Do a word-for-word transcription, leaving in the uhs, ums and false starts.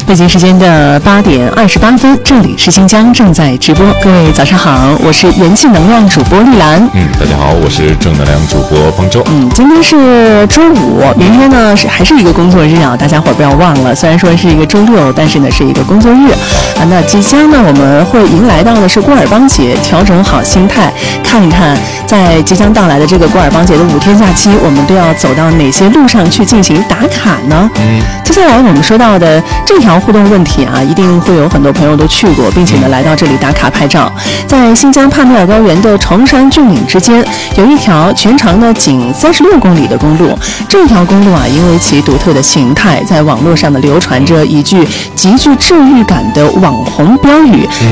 北京时间的八点二十八分，这里是新疆正在直播。各位早上好，我是元气能量主播丽兰。 嗯，大家好，我是正能量主播方舟。 嗯，今天是周五，明天呢是还是一个工作日啊，大家伙不要忘了。虽然说是一个周六，但是呢是一个工作日啊。那即将呢我们会迎来到的是郭尔邦节，调整好心态，看一看在即将到来的这个郭尔邦节的五天假期，我们都要走到哪些路上去进行打卡呢？嗯，接下来我们说到的这条互动问题啊，一定会有很多朋友都去过，并且呢来到这里打卡拍照。在新疆帕米尔高原的崇山峻岭之间，有一条全长呢仅三十六公里的公路。这条公路啊，因为其独特的形态，在网络上呢流传着一句极具治愈感的网红标语，